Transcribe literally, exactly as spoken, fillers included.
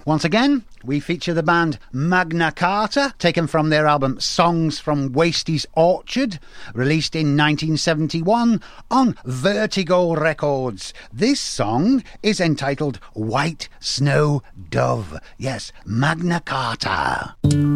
Once again, we feature the band Magna Carta, taken from their album Songs from Wasties Orchard, released in nineteen seventy-one on Vertigo Records. This song is entitled White Snow Dove. Yes, Magna Carta.